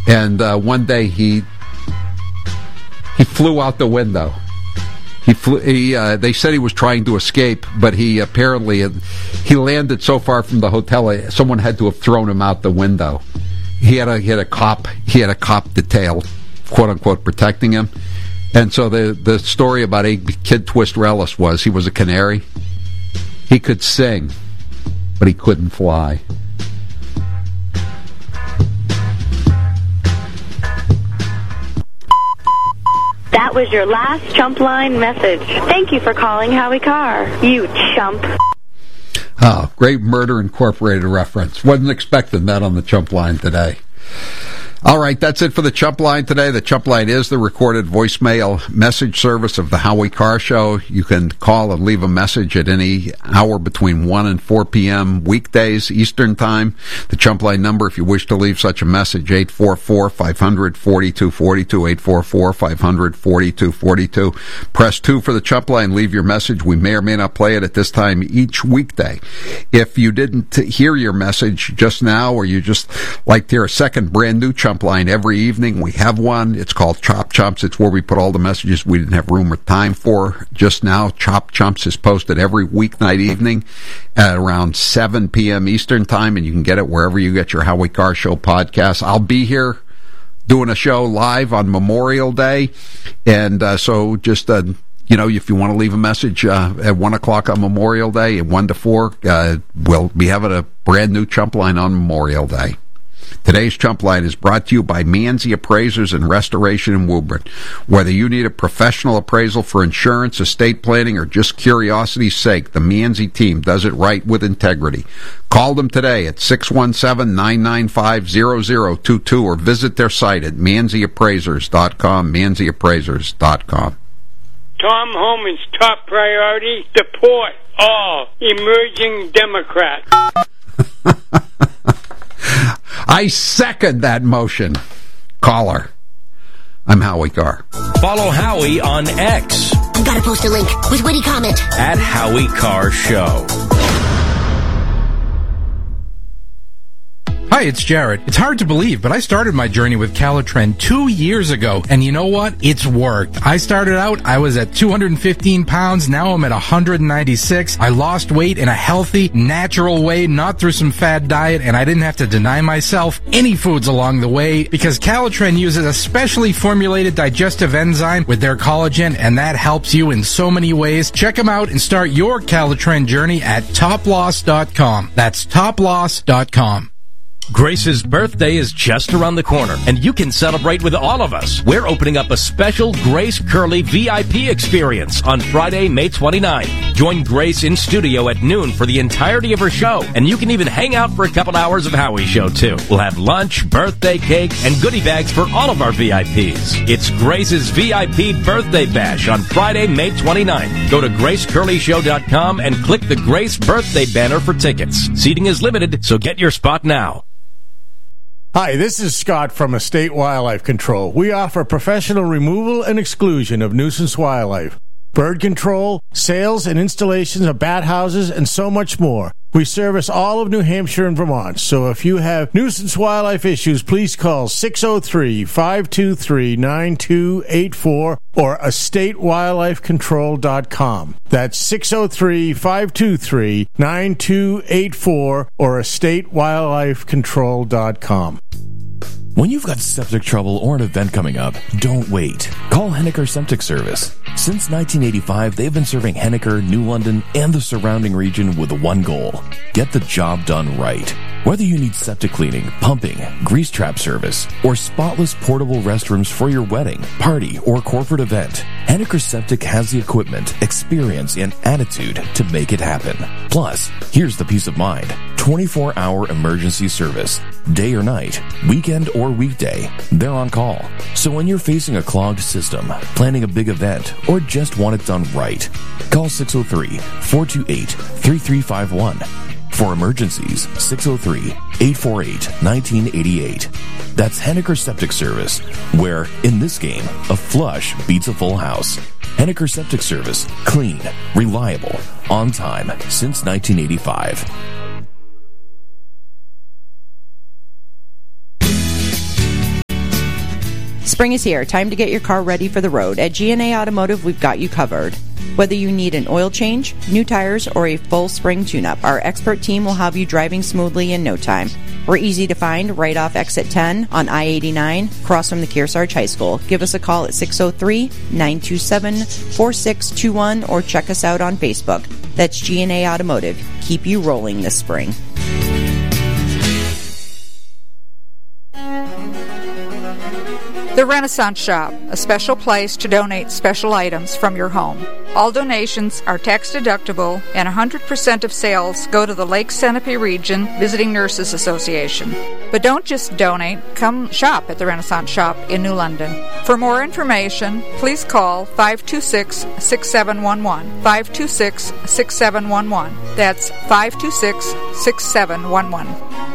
And one day he flew out the window. They said he was trying to escape, but he apparently he landed so far from the hotel, someone had to have thrown him out the window. He had a cop detail, quote unquote, protecting him. And so the story about Kid Twist Relis was he was a canary. He could sing, but he couldn't fly. That was your last Chump Line message. Thank you for calling Howie Carr, you chump. Oh, great Murder Incorporated reference. Wasn't expecting that on the Chump Line today. All right, that's it for the Chump Line today. The Chump Line is the recorded voicemail message service of the Howie Carr Show. You can call and leave a message at any hour between 1 and 4 p.m. weekdays, Eastern Time. The Chump Line number, if you wish to leave such a message, 844-500-4242, 844-500-4242. Press 2 for the Chump Line. Leave your message. We may or may not play it at this time each weekday. If you didn't hear your message just now, or you just like to hear a second brand new Chump Line every evening, we have one. It's called Chop Chumps. It's where we put all the messages we didn't have room or time for just now. Chop Chumps is posted every weeknight evening at around 7 p.m. Eastern Time, and you can get it wherever you get your Howie Carr Show podcast. I'll be here doing a show live on Memorial Day, and so just if you want to leave a message at 1 o'clock on Memorial Day, at 1 to 4, we'll be having a brand new Chump Line on Memorial Day. Today's Chump Line is brought to you by Manzi Appraisers and Restoration in Woburn. Whether you need a professional appraisal for insurance, estate planning, or just curiosity's sake, the Manzi team does it right with integrity. Call them today at 617-995-0022 or visit their site at manziappraisers.com, manziappraisers.com. Tom Homan's top priority, deport all emerging Democrats. I second that motion. Caller. I'm Howie Carr. Follow Howie on X. You gotta post a link with witty comment. At Howie Carr Show. Hi, it's Jared. It's hard to believe, but I started my journey with Calitren 2 years ago, and you know what? It's worked. I started out, I was at 215 pounds, now I'm at 196. I lost weight in a healthy, natural way, not through some fad diet, and I didn't have to deny myself any foods along the way, because Calitren uses a specially formulated digestive enzyme with their collagen, and that helps you in so many ways. Check them out and start your Calitren journey at toploss.com. That's toploss.com. Grace's birthday is just around the corner, and you can celebrate with all of us. We're opening up a special Grace Curley VIP experience on Friday, May 29th. Join Grace in studio at noon for the entirety of her show, and you can even hang out for a couple hours of Howie's show, too. We'll have lunch, birthday cake, and goodie bags for all of our VIPs. It's Grace's VIP Birthday Bash on Friday, May 29th. Go to GraceCurleyShow.com and click the Grace Birthday banner for tickets. Seating is limited, so get your spot now. Hi, this is Scott from Estate Wildlife Control. We offer professional removal and exclusion of nuisance wildlife, bird control, sales and installations of bat houses, and so much more. We service all of New Hampshire and Vermont, so if you have nuisance wildlife issues, please call 603-523-9284 or estatewildlifecontrol.com. That's 603-523-9284 or estatewildlifecontrol.com. When you've got septic trouble or an event coming up, don't wait. Call Henniker Septic Service. Since 1985, they've been serving Henniker, New London, and the surrounding region with one goal: get the job done right. Whether you need septic cleaning, pumping, grease trap service, or spotless portable restrooms for your wedding, party, or corporate event, Henniker Septic has the equipment, experience, and attitude to make it happen. Plus, here's the peace of mind: 24-hour emergency service. Day or night, weekend or weekday, they're on call. So when you're facing a clogged system, planning a big event, or just want it done right, call 603-428-3351. For emergencies, 603-848-1988. That's Henniker Septic Service, where, in this game, a flush beats a full house. Henniker Septic Service. Clean, reliable, on time, since 1985. Spring is here. Time to get your car ready for the road. At G&A Automotive, we've got you covered. Whether you need an oil change, new tires, or a full spring tune-up, our expert team will have you driving smoothly in no time. We're easy to find right off exit 10 on I-89, across from the Kearsarge High School. Give us a call at 603-927-4621 or check us out on Facebook. That's G&A Automotive. Keep you rolling this spring. The Renaissance Shop, a special place to donate special items from your home. All donations are tax deductible and 100% of sales go to the Lake Centipede Region Visiting Nurses Association. But don't just donate, come shop at the Renaissance Shop in New London. For more information, please call 526-6711. 526-6711. That's 526-6711.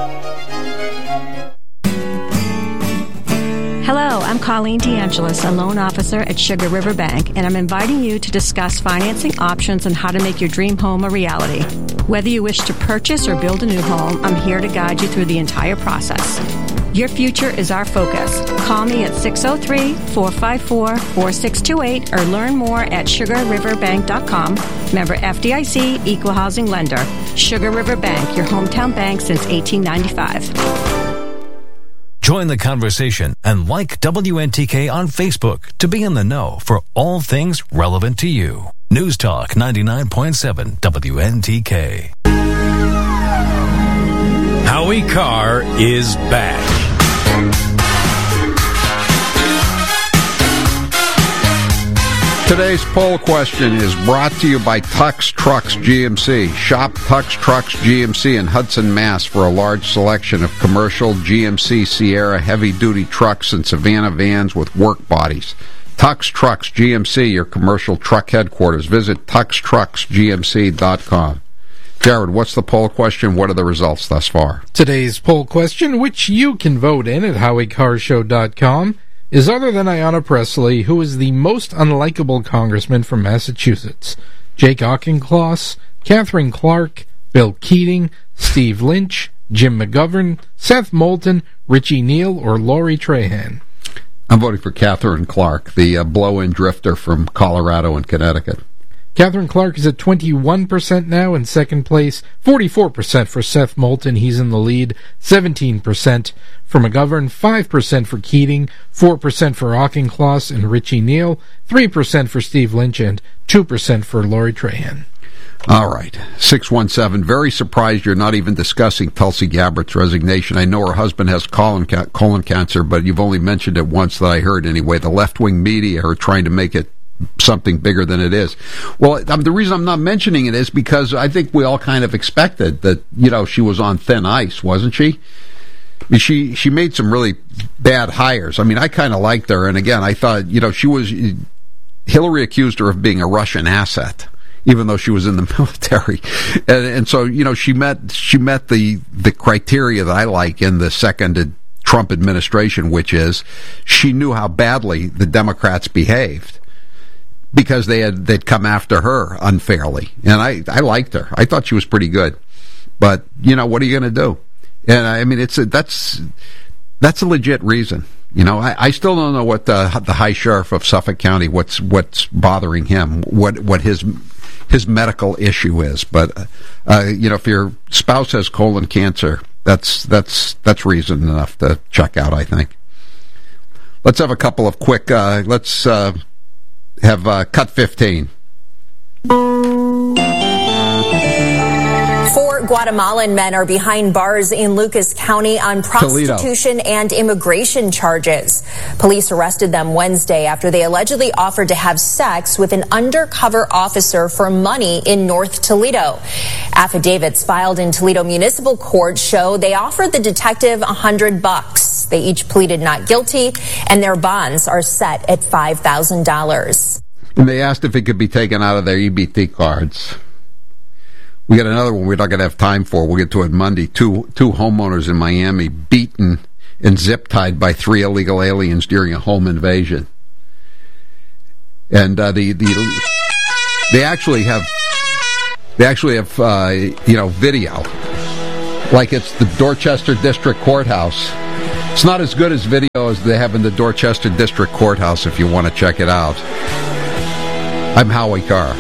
Hello, I'm Colleen DeAngelis, a loan officer at Sugar River Bank, and I'm inviting you to discuss financing options and how to make your dream home a reality. Whether you wish to purchase or build a new home, I'm here to guide you through the entire process. Your future is our focus. Call me at 603-454-4628 or learn more at sugarriverbank.com. Member FDIC, Equal Housing Lender. Sugar River Bank, your hometown bank since 1895. Join the conversation and like WNTK on Facebook to be in the know for all things relevant to you. News Talk 99.7 WNTK. Howie Carr is back. Today's poll question is brought to you by Tux Trucks GMC. Shop Tux Trucks GMC in Hudson, Mass. for a large selection of commercial GMC Sierra heavy-duty trucks and Savannah vans with work bodies. Tux Trucks GMC, your commercial truck headquarters. Visit tuxtrucksgmc.com. Jared, what's the poll question? What are the results thus far? Today's poll question, which you can vote in at HowieCarrShow.com, is other than Ayanna Pressley, who is the most unlikable congressman from Massachusetts. Jake Auchincloss, Catherine Clark, Bill Keating, Steve Lynch, Jim McGovern, Seth Moulton, Richie Neal, or Lori Trahan. I'm voting for Catherine Clark, the blow-in drifter from Colorado and Connecticut. Catherine Clark is at 21% now in second place, 44% for Seth Moulton, he's in the lead, 17% for McGovern, 5% for Keating, 4% for Auchincloss and Richie Neal, 3% for Steve Lynch, and 2% for Lori Trahan. All right, 617. Very surprised you're not even discussing Tulsi Gabbard's resignation. I know her husband has colon cancer, but you've only mentioned it once that I heard anyway. The left-wing media are trying to make it something bigger than it is. Well, the reason I'm not mentioning it is because I think we all kind of expected that, she was on thin ice, wasn't she? I mean, she made some really bad hires. I mean, I kind of liked her, and again, I thought, Hillary accused her of being a Russian asset, even though she was in the military. And so, she met the criteria that I like in the second Trump administration, which is she knew how badly the Democrats behaved, because they'd come after her unfairly. And I liked her. I thought she was pretty good. But, what are you going to do? And I mean, that's a legit reason. I still don't know what the High Sheriff of Suffolk County, what's bothering him, what his medical issue is. But, if your spouse has colon cancer, that's reason enough to check out, I think. Let's have a couple of quick, have cut 15. 4 Guatemalan men are behind bars in Lucas County on prostitution and immigration charges. Police arrested them Wednesday after they allegedly offered to have sex with an undercover officer for money in North Toledo. Affidavits filed in Toledo Municipal Court show they offered the detective $100. They each pleaded not guilty, and their bonds are set at $5,000. And they asked if it could be taken out of their EBT cards. We got another one we're not going to have time for. We'll get to it Monday. Two homeowners in Miami beaten and zip-tied by 3 illegal aliens during a home invasion. And they actually have video, like it's the Dorchester District Courthouse. It's not as good as video as they have in the Dorchester District Courthouse if you want to check it out. I'm Howie Carr.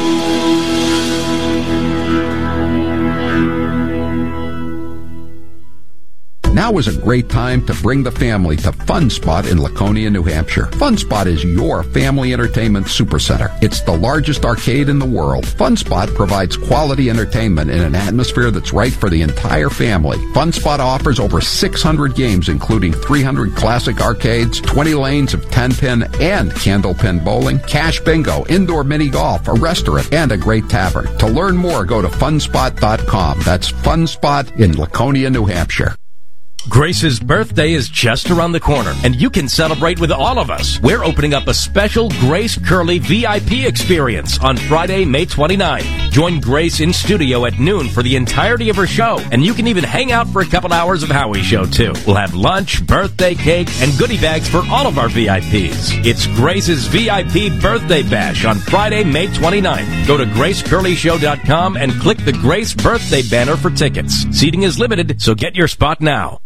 Now is a great time to bring the family to Fun Spot in Laconia, New Hampshire. Fun Spot is your family entertainment supercenter. It's the largest arcade in the world. Fun Spot provides quality entertainment in an atmosphere that's right for the entire family. Fun Spot offers over 600 games, including 300 classic arcades, 20 lanes of 10-pin and candlepin bowling, cash bingo, indoor mini golf, a restaurant, and a great tavern. To learn more, go to funspot.com. That's Fun Spot in Laconia, New Hampshire. Grace's birthday is just around the corner, and you can celebrate with all of us. We're opening up a special Grace Curley VIP experience on Friday, May 29th. Join Grace in studio at noon for the entirety of her show, and you can even hang out for a couple hours of Howie's show, too. We'll have lunch, birthday cake, and goodie bags for all of our VIPs. It's Grace's VIP Birthday Bash on Friday, May 29th. Go to GraceCurleyShow.com and click the Grace Birthday banner for tickets. Seating is limited, so get your spot now.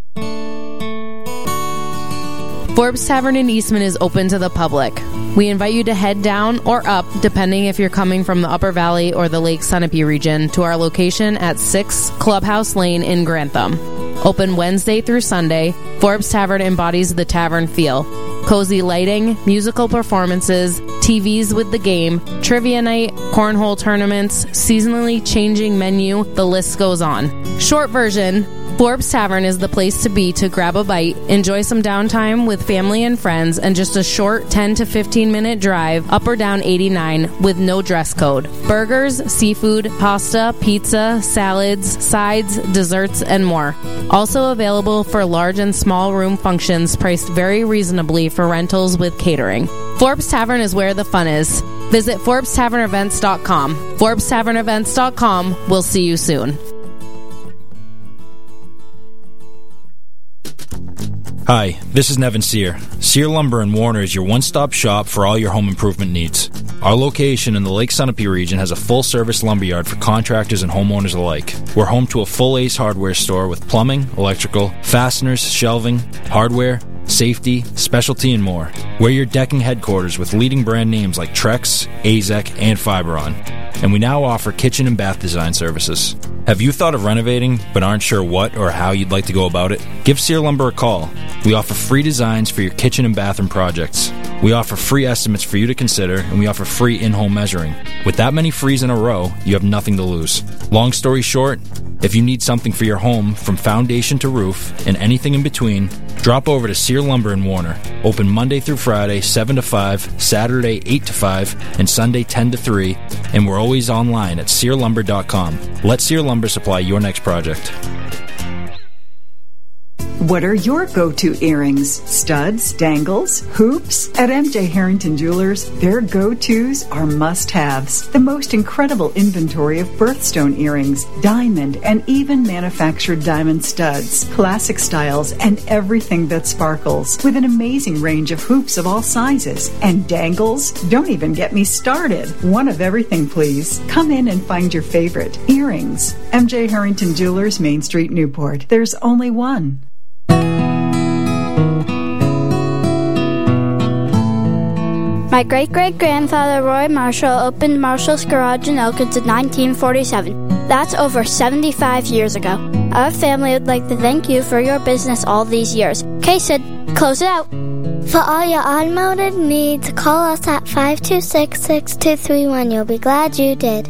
Forbes Tavern in Eastman is open to the public. We invite you to head down or up, depending if you're coming from the Upper Valley or the Lake Sunapee region, to our location at 6 Clubhouse Lane in Grantham. Open Wednesday through Sunday, Forbes Tavern embodies the tavern feel. Cozy lighting, musical performances, TVs with the game, trivia night, cornhole tournaments, seasonally changing menu, the list goes on. Short version, Forbes Tavern is the place to be to grab a bite, enjoy some downtime with family and friends, and just a short 10 to 15 minute drive up or down 89 with no dress code. Burgers, seafood, pasta, pizza, salads, sides, desserts, and more. Also available for large and small room functions priced very reasonably for rentals with catering. Forbes Tavern is where the fun is. Visit ForbesTavernEvents.com. ForbesTavernEvents.com. We'll see you soon. Hi, this is Nevin Sear. Sear Lumber in Warner is your one-stop shop for all your home improvement needs. Our location in the Lake Sunapee region has a full-service lumberyard for contractors and homeowners alike. We're home to a full Ace Hardware store with plumbing, electrical, fasteners, shelving, hardware, safety, specialty, and more. We're your decking headquarters with leading brand names like Trex, AZEK, and Fiberon. And we now offer kitchen and bath design services. Have you thought of renovating but aren't sure what or how you'd like to go about it? Give Sear Lumber a call. We offer free designs for your kitchen and bathroom projects. We offer free estimates for you to consider, and we offer free in-home measuring. With that many frees in a row, you have nothing to lose. Long story short, if you need something for your home from foundation to roof and anything in between, drop over to Sear Lumber in Warner. Open Monday through Friday, 7 to 5, Saturday, 8 to 5, and Sunday, 10 to 3, and we're always online at SearLumber.com. Let Sear Lumber supply your next project. What are your go-to earrings? Studs, dangles, hoops? At MJ Harrington Jewelers, their go-tos are must-haves. The most incredible inventory of birthstone earrings, diamond, and even manufactured diamond studs, classic styles, and everything that sparkles, with an amazing range of hoops of all sizes. And dangles? Don't even get me started. One of everything, please. Come in and find your favorite. Earrings. MJ Harrington Jewelers, Main Street, Newport. There's only one. My great-great-grandfather Roy Marshall opened Marshall's Garage in Elkins in 1947. That's over 75 years ago. Our family would like to thank you for your business all these years. Okay, Sid, close it out. For all your automotive needs, call us at 526-6231. You'll be glad you did.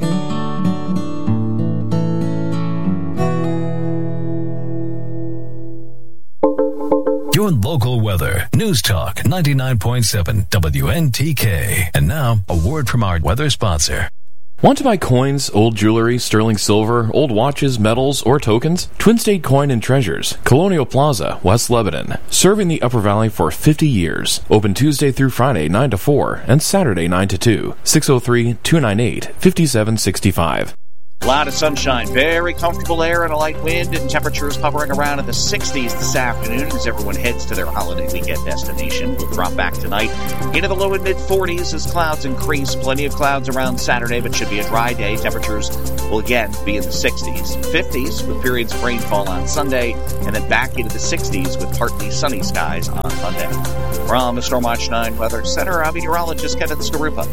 Your local weather. News Talk 99.7 WNTK. And now, a word from our weather sponsor. Want to buy coins, old jewelry, sterling silver, old watches, medals, or tokens? Twin State Coin and Treasures, Colonial Plaza, West Lebanon. Serving the Upper Valley for 50 years. Open Tuesday through Friday 9 to 4 and Saturday 9 to 2. 603-298-5765. A lot of sunshine, very comfortable air and a light wind, and temperatures hovering around in the 60s this afternoon as everyone heads to their holiday weekend destination. We'll drop back tonight into the low and mid-40s as clouds increase. Plenty of clouds around Saturday, but should be a dry day. Temperatures will again be in the 60s, 50s with periods of rainfall on Sunday, and then back into the 60s with partly sunny skies on Monday. From the Stormwatch 9 Weather Center, I'm meteorologist Kevin Skarupa.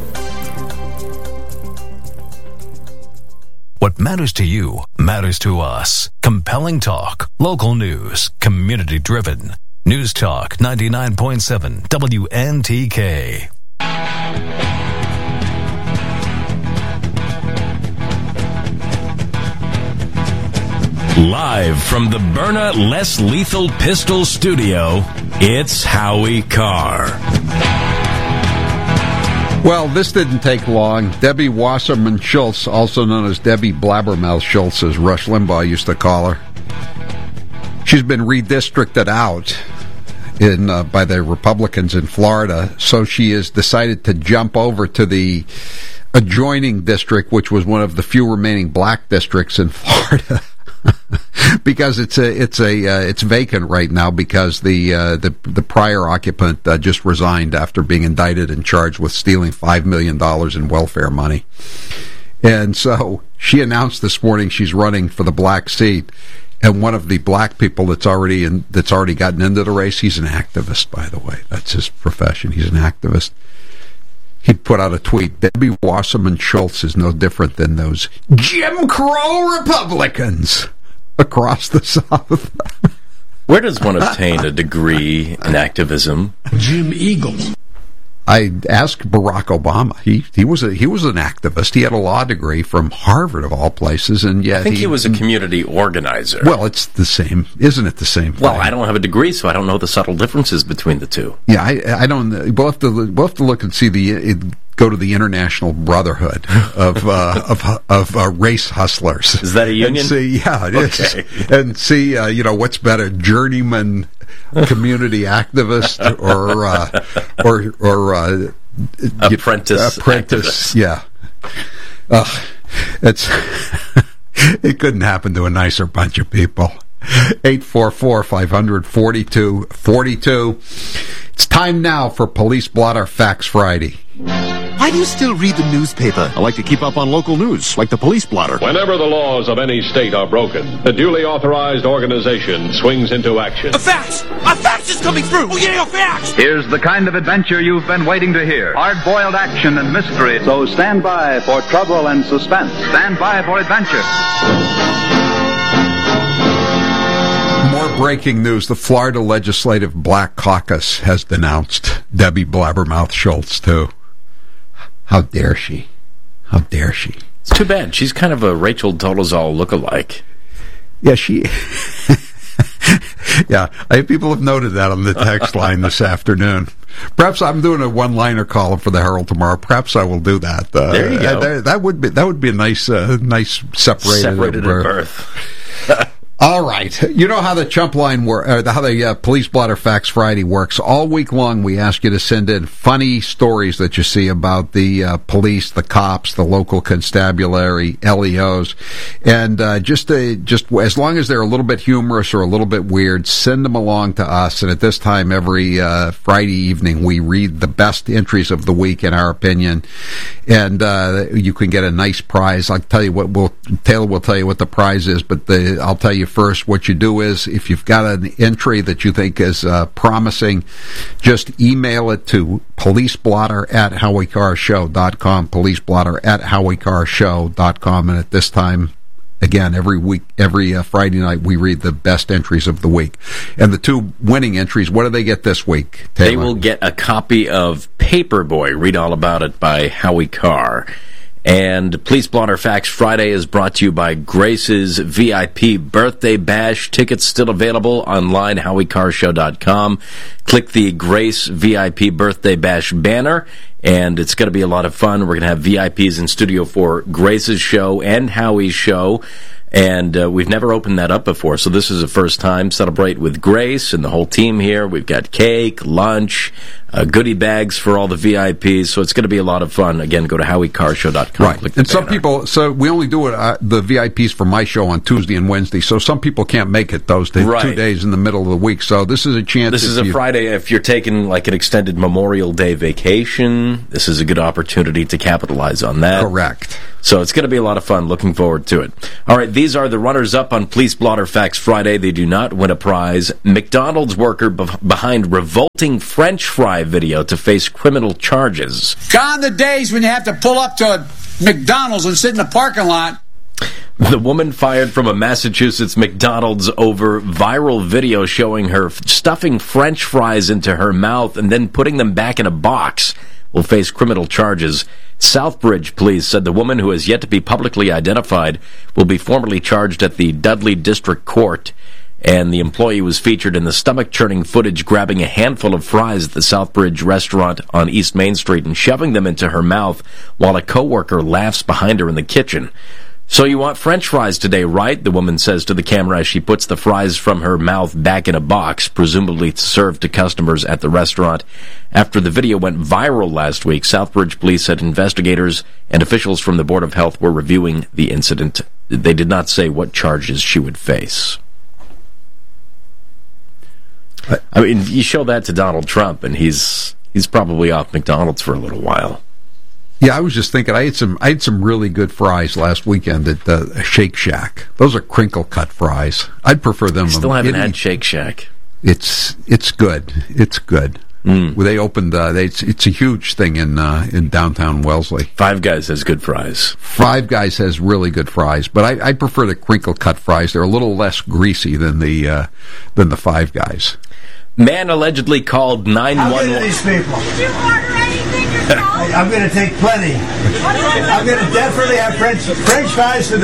What matters to you matters to us. Compelling talk, local news, community-driven. News Talk 99.7 WNTK. Live from the Byrna Less Lethal Pistol Studio, it's Howie Carr. Well, this didn't take long. Debbie Wasserman Schultz, also known as Debbie Blabbermouth Schultz, as Rush Limbaugh used to call her. She's been redistricted out by the Republicans in Florida, so she has decided to jump over to the adjoining district, which was one of the few remaining black districts in Florida. Because it's vacant right now because the prior occupant just resigned after being indicted and charged with stealing $5 million in welfare money. And so she announced this morning she's running for the black seat. And one of the black people that's already gotten into the race, he's an activist, by the way. That's his profession. He's an activist. He put out a tweet. Debbie Wasserman Schultz is no different than those Jim Crow Republicans across the South. Where does one obtain a degree in activism? Jim Eagle. I asked Barack Obama. He was an activist. He had a law degree from Harvard, of all places, and yet I think he was a community organizer. Well, it's the same, isn't it? The same thing? Well, I don't have a degree, so I don't know the subtle differences between the two. Yeah, I don't. We'll have to look and see go to the International Brotherhood of race hustlers. Is that a union? And see, yeah, it is. And see, what's better, journeyman community activist or apprentice activist. Yeah. It couldn't happen to a nicer bunch of people. 844-500-4242. It's time now for Police Blotter Facts Friday. Why do you still read the newspaper? I like to keep up on local news, like the Police Blotter. Whenever the laws of any state are broken, the duly authorized organization swings into action. A fax! A fax is coming through! Oh yeah, a fax! Here's the kind of adventure you've been waiting to hear. Hard-boiled action and mystery. So stand by for trouble and suspense. Stand by for adventure. More breaking news. The Florida Legislative Black Caucus has denounced Debbie Blabbermouth Schultz, too. How dare she? How dare she? It's too bad. She's kind of a Rachel Dolezal lookalike. Yeah, she... Yeah, people have noted that on the text line this afternoon. Perhaps I'm doing a one-liner column for the Herald tomorrow. Perhaps I will do that. There you go. That would be a nice separated at birth. All right. You know how the Chump Line how the Police Blotter Facts Friday works. All week long, we ask you to send in funny stories that you see about the police, the cops, the local constabulary, LEOs, and just as long as they're a little bit humorous or a little bit weird, send them along to us. And at this time, every Friday evening, we read the best entries of the week, in our opinion, and you can get a nice prize. I'll tell you Taylor will tell you what the prize is, but I'll tell you first, what you do is, if you've got an entry that you think is promising, just email it to policeblotter@howiecarrshow.com, policeblotter@howiecarrshow.com, and at this time, again, every Friday night, we read the best entries of the week. And the two winning entries, what do they get this week, Taylor? They will get a copy of Paperboy, Read All About It by Howie Carr. And Police Blotter Facts Friday is brought to you by Grace's VIP Birthday Bash. Tickets still available online, HowieCarrshow.com. Click the Grace VIP Birthday Bash banner, and it's going to be a lot of fun. We're going to have VIPs in studio for Grace's show and Howie's show. And we've never opened that up before, so this is the first time. Celebrate with Grace and the whole team here. We've got cake, lunch, goodie bags for all the VIPs, so it's going to be a lot of fun. Again, go to HowieCarShow.com. Right. And some people, so we only do it, the VIPs for my show on Tuesday and Wednesday, so some people can't make it those days, 2 days in the middle of the week. So this is a chance. This is a Friday. If you're taking like an extended Memorial Day vacation, this is a good opportunity to capitalize on that. Correct. So it's going to be a lot of fun. Looking forward to it. All right, these are the runners-up on Police Blotter Facts Friday. They do not win a prize. McDonald's worker behind revolting French fry video to face criminal charges. Gone the days when you have to pull up to a McDonald's and sit in the parking lot. The woman fired from a Massachusetts McDonald's over viral video showing her stuffing French fries into her mouth and then putting them back in a box will face criminal charges. Southbridge police said the woman, who has yet to be publicly identified, will be formally charged at the Dudley District Court. And the employee was featured in the stomach-churning footage grabbing a handful of fries at the Southbridge restaurant on East Main Street and shoving them into her mouth while a coworker laughs behind her in the kitchen. "So you want French fries today, right?" the woman says to the camera as she puts the fries from her mouth back in a box, presumably to serve to customers at the restaurant. After the video went viral last week, Southbridge police said investigators and officials from the Board of Health were reviewing the incident. They did not say what charges she would face. I mean, you show that to Donald Trump, and he's probably off McDonald's for a little while. Yeah, I was just thinking, I had some really good fries last weekend at Shake Shack. Those are crinkle cut fries. I'd prefer them. I still haven't had Shake Shack. It's good. It's good. They opened. It's a huge thing in downtown Wellesley. Five Guys has good fries. Five Guys has really good fries, but I prefer the crinkle cut fries. They're a little less greasy than the Five Guys. Man allegedly called 911. How good are these people? Did you order anything yourself? I'm going to take plenty. I'm going to definitely have French fries to the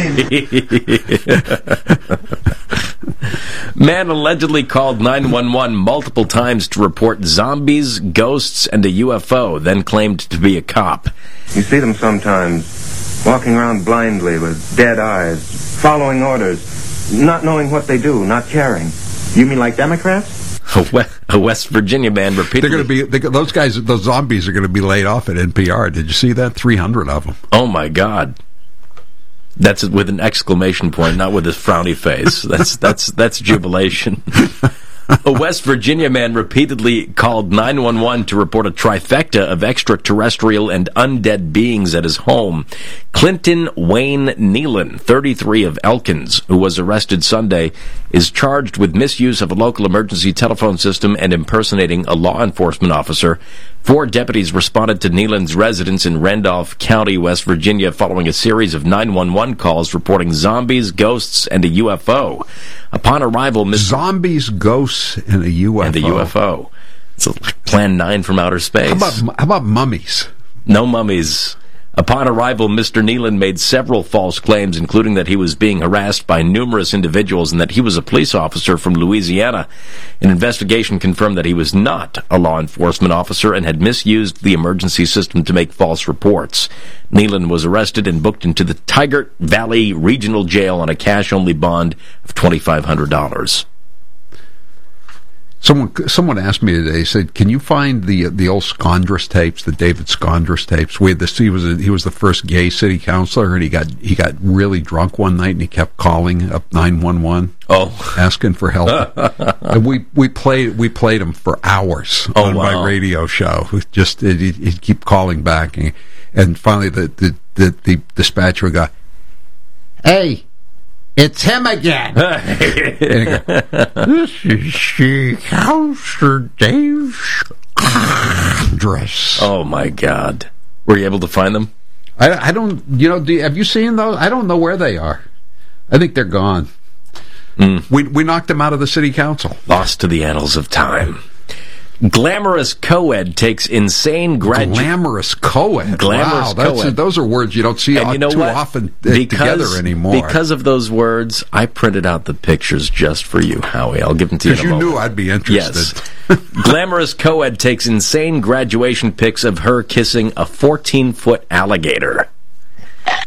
plane. Man allegedly called 911 multiple times to report zombies, ghosts, and a UFO, then claimed to be a cop. You see them sometimes walking around blindly with dead eyes, following orders, not knowing what they do, not caring. You mean like Democrats? A West Virginia man repeatedly... Those zombies are going to be laid off at NPR. Did you see that? 300 of them. Oh, my God. That's with an exclamation point, not with a frowny face. That's jubilation. A West Virginia man repeatedly called 911 to report a trifecta of extraterrestrial and undead beings at his home. Clinton Wayne Nealon, 33 of Elkins, who was arrested Sunday, is charged with misuse of a local emergency telephone system and impersonating a law enforcement officer. 4 deputies responded to Nealon's residence in Randolph County, West Virginia, following a series of 911 calls reporting zombies, ghosts, and a UFO. Upon arrival, Zombies, ghosts, and a UFO. It's Plan 9 from outer space. How about mummies? No mummies. Upon arrival, Mr. Nealon made several false claims, including that he was being harassed by numerous individuals and that he was a police officer from Louisiana. An investigation confirmed that he was not a law enforcement officer and had misused the emergency system to make false reports. Nealon was arrested and booked into the Tigard Valley Regional Jail on a cash-only bond of $2,500. Someone asked me today, said, "Can you find the old Scondras tapes, the David Scondras tapes?" We had this. He was the first gay city councilor, and he got really drunk one night, and he kept calling up 911, asking for help. And we played him for hours on my radio show. He'd keep calling back, and finally the dispatcher would go, "Hey, it's him again." "This is the Counselor Dave Scondras." Oh, my God. Were you able to find them? I don't, have you seen those? I don't know where they are. I think they're gone. We knocked them out of the city council. Lost to the annals of time. Glamorous co-ed takes insane Glamorous co-ed. Glamorous co-ed. Those are words you don't see too often together anymore. Because of those words, I printed out the pictures just for you, Howie. I'll give them to you in a moment. Because you knew I'd be interested. Yes. Glamorous co-ed takes insane graduation pics of her kissing a 14-foot alligator.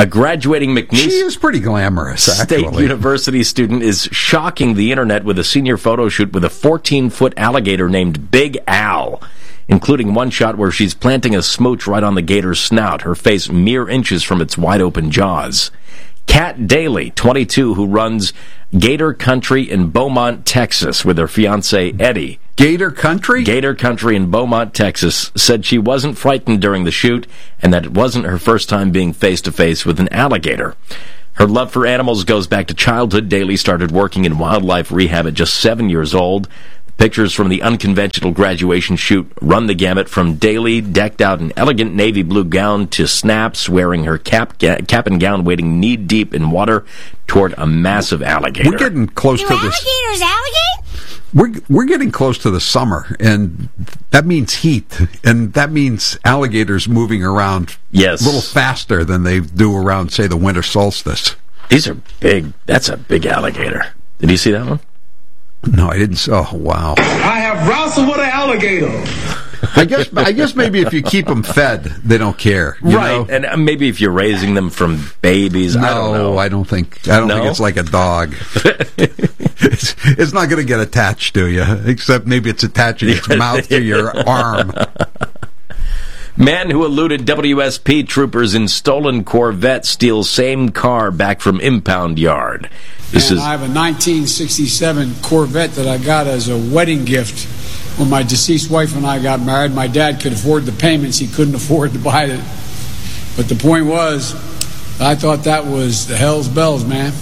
A graduating McNeese She is pretty glamorous, State actually. University student is shocking the internet with a senior photo shoot with a 14-foot alligator named Big Al, including one shot where she's planting a smooch right on the gator's snout, her face mere inches from its wide-open jaws. Kat Daly, 22, who runs Gator Country in Beaumont, Texas, with her fiancé Eddie. Gator Country? Gator Country in Beaumont, Texas, said she wasn't frightened during the shoot and that it wasn't her first time being face-to-face with an alligator. Her love for animals goes back to childhood. Daly started working in wildlife rehab at just 7 years old. Pictures from the unconventional graduation shoot run the gamut from Daly, decked out in elegant navy blue gown, to snaps wearing her cap and gown, wading knee-deep in water toward a massive alligator. We're getting close to this. Alligators alligate? We're getting close to the summer, and that means heat, and that means alligators moving around yes. a little faster than they do around, say, the winter solstice. These are big. That's a big alligator. Did you see that one? No, I didn't. Oh, wow. I have wrestled with an alligator. I guess maybe if you keep them fed, they don't care. You right, know? And maybe if you're raising them from babies, no, I don't know. I don't think it's like a dog. It's not going to get attached to you, except maybe it's attaching its mouth to your arm. Man who eluded WSP troopers in stolen Corvette steals same car back from impound yard. I have a 1967 Corvette that I got as a wedding gift when my deceased wife and I got married. My dad could afford the payments. He couldn't afford to buy it. But the point was, I thought that was the hell's bells, man.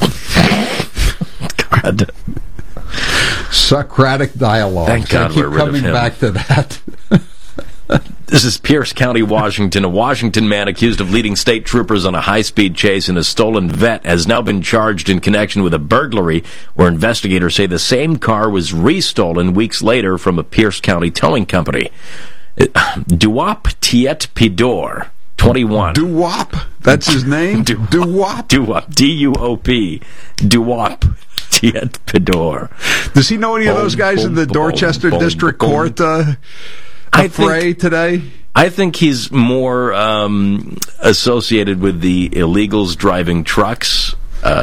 God. Socratic dialogue. Thank God keep we're rid of coming him. back to that. This is Pierce County, Washington. A Washington man accused of leading state troopers on a high-speed chase in a stolen Vet has now been charged in connection with a burglary where investigators say the same car was restolen weeks later from a Pierce County towing company. Duop Tiet Pidor, 21. Duop? That's his name? Duop? Duop. D-U-O-P. Duop Tiet Pidor. Does he know any of those guys in the Dorchester District Court fray today? I think he's more associated with the illegals driving trucks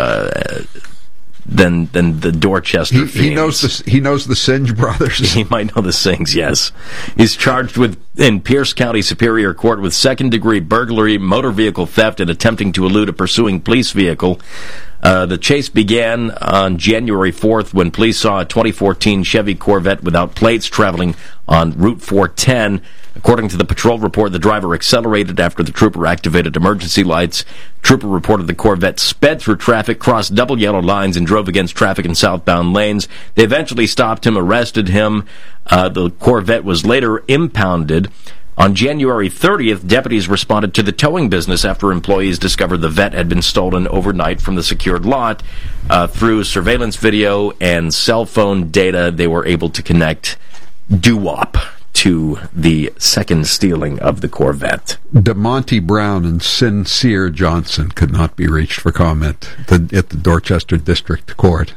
than the Dorchester fiends. He knows the Singe brothers. He might know the Singhs, yes. He's charged in Pierce County Superior Court with second-degree burglary, motor vehicle theft, and attempting to elude a pursuing police vehicle. The chase began on January 4th when police saw a 2014 Chevy Corvette without plates traveling on Route 410. According to the patrol report, the driver accelerated after the trooper activated emergency lights. Trooper reported the Corvette sped through traffic, crossed double yellow lines, and drove against traffic in southbound lanes. They eventually stopped him, arrested him. The Corvette was later impounded. On January 30th, deputies responded to the towing business after employees discovered the Vet had been stolen overnight from the secured lot. Through surveillance video and cell phone data, they were able to connect Duop to the second stealing of the Corvette. DeMonte Brown and Sincere Johnson could not be reached for comment at the Dorchester District Court.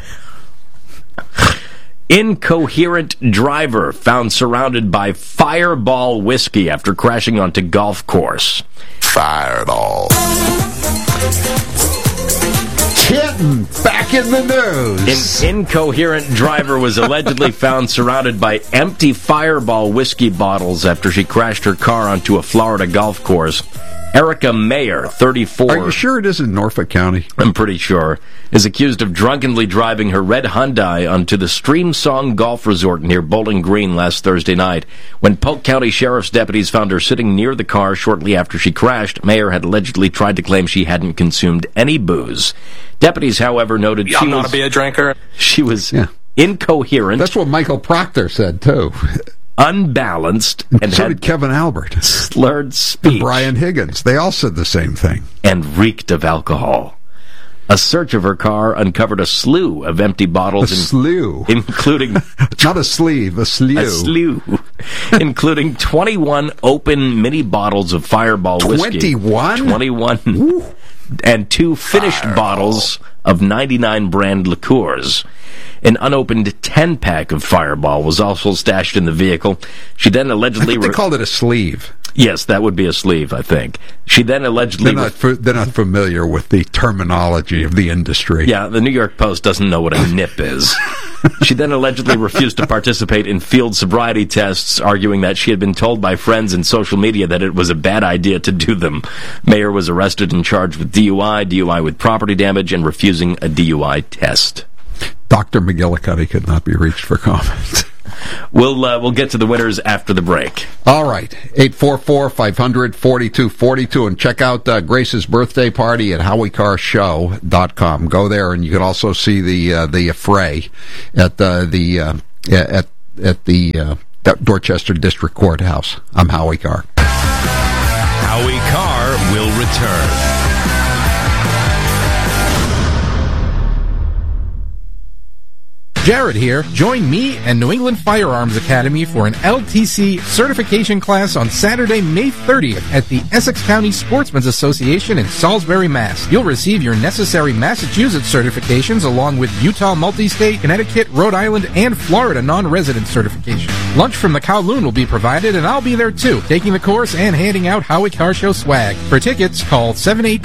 Incoherent driver found surrounded by Fireball whiskey after crashing onto golf course. Fireball. Kitten, back in the news. An incoherent driver was allegedly found surrounded by empty Fireball whiskey bottles after she crashed her car onto a Florida golf course. Erica Mayer, 34. Are you sure it is in Norfolk County? I'm pretty sure. Is accused of drunkenly driving her red Hyundai onto the Stream Song Golf Resort near Bowling Green last Thursday night. When Polk County Sheriff's deputies found her sitting near the car shortly after she crashed, Mayer had allegedly tried to claim she hadn't consumed any booze. Deputies, however, noted she not a beer drinker. She was incoherent. That's what Michael Proctor said, too. Unbalanced, and so did Kevin Albert. Slurred speech. And Brian Higgins. They all said the same thing. And reeked of alcohol. A search of her car uncovered a slew of empty bottles. A slew? Including... Not a sleeve, a slew. A slew. Including 21 open mini bottles of Fireball whiskey. 21? 21. Ooh. And 2 finished bottles of 99 brand liqueurs. An unopened 10-pack of Fireball was also stashed in the vehicle. She then allegedly... they called it a sleeve. Yes, that would be a sleeve, I think. She then allegedly... They're not familiar with the terminology of the industry. Yeah, the New York Post doesn't know what a nip is. She then allegedly refused to participate in field sobriety tests, arguing that she had been told by friends in social media that it was a bad idea to do them. Mayer was arrested and charged with DUI with property damage, and refusing a DUI test. Dr. McGillicuddy could not be reached for comment. We'll get to the winners after the break. All right, 844-500-4242, and check out Grace's birthday party at HowieCarrShow.com. Go there, and you can also see the affray at the Dorchester District Courthouse. I'm Howie Carr. Howie Carr will return. Jared here. Join me and New England Firearms Academy for an LTC certification class on Saturday, May 30th at the Essex County Sportsmen's Association in Salisbury, Mass. You'll receive your necessary Massachusetts certifications along with Utah Multi-State, Connecticut, Rhode Island, and Florida non-resident certification. Lunch from the Kowloon will be provided, and I'll be there too, taking the course and handing out Howie Carr Show swag. For tickets, call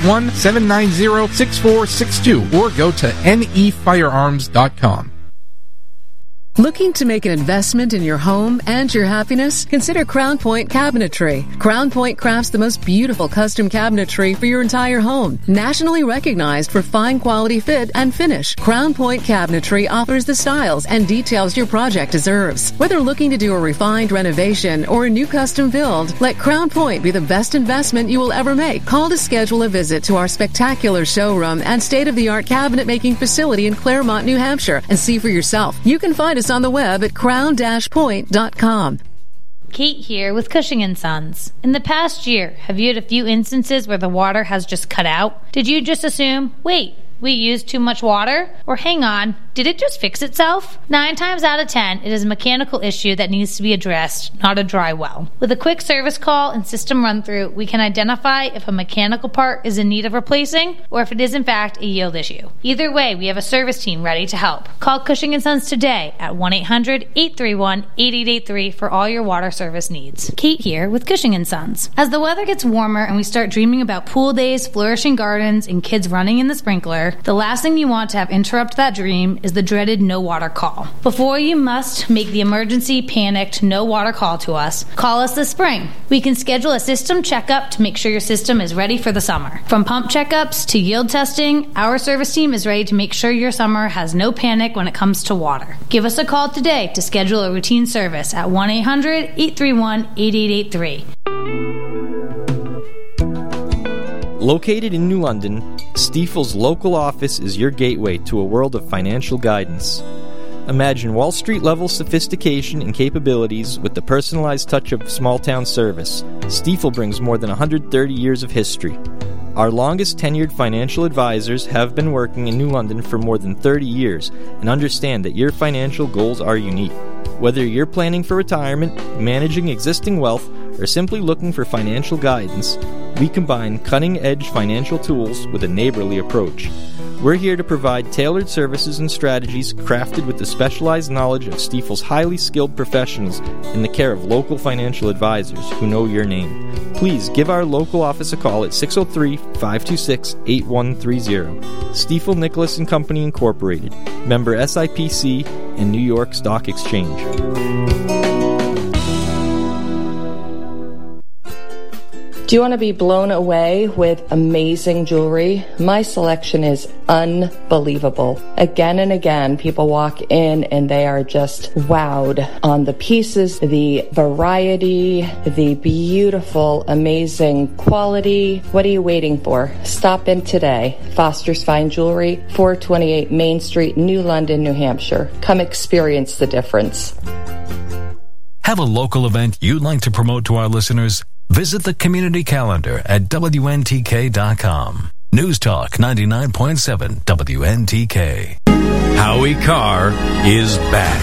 781-790-6462 or go to nefirearms.com. Looking to make an investment in your home and your happiness? Consider Crown Point Cabinetry. Crown Point crafts the most beautiful custom cabinetry for your entire home. Nationally recognized for fine quality fit and finish, Crown Point Cabinetry offers the styles and details your project deserves. Whether looking to do a refined renovation or a new custom build, let Crown Point be the best investment you will ever make. Call to schedule a visit to our spectacular showroom and state-of-the-art cabinet making facility in Claremont, New Hampshire, and see for yourself. You can find us on the web at crown-point.com. Kate here with Cushing & Sons. In the past year, have you had a few instances where the water has just cut out? Did you just assume, wait, we used too much water? Or hang on, did it just fix itself? 9 times out of 10, it is a mechanical issue that needs to be addressed, not a dry well. With a quick service call and system run-through, we can identify if a mechanical part is in need of replacing or if it is in fact a yield issue. Either way, we have a service team ready to help. Call Cushing & Sons today at 1-800-831-8883 for all your water service needs. Kate here with Cushing & Sons. As the weather gets warmer and we start dreaming about pool days, flourishing gardens, and kids running in the sprinkler, the last thing you want to have interrupt that dream is the dreaded no water call. Before you must make the emergency panicked no water call to us, call us this spring. We can schedule a system checkup to make sure your system is ready for the summer. From pump checkups to yield testing, our service team is ready to make sure your summer has no panic when it comes to water. Give us a call today to schedule a routine service at 1-800-831-8883. Located in New London, Stifel's local office is your gateway to a world of financial guidance. Imagine Wall Street-level sophistication and capabilities with the personalized touch of small-town service. Stifel brings more than 130 years of history. Our longest tenured financial advisors have been working in New London for more than 30 years and understand that your financial goals are unique. Whether you're planning for retirement, managing existing wealth, or simply looking for financial guidance, we combine cutting-edge financial tools with a neighborly approach. We're here to provide tailored services and strategies crafted with the specialized knowledge of Stifel's highly skilled professionals in the care of local financial advisors who know your name. Please give our local office a call at 603-526-8130. Stifel Nicholas & Company Incorporated, member SIPC and New York Stock Exchange. Do you want to be blown away with amazing jewelry? My selection is unbelievable. Again and again, people walk in and they are just wowed on the pieces, the variety, the beautiful, amazing quality. What are you waiting for? Stop in today. Foster's Fine Jewelry, 428 Main Street, New London, New Hampshire. Come experience the difference. Have a local event you'd like to promote to our listeners? Visit the community calendar at WNTK.com. News Talk 99.7 WNTK. Howie Carr is back.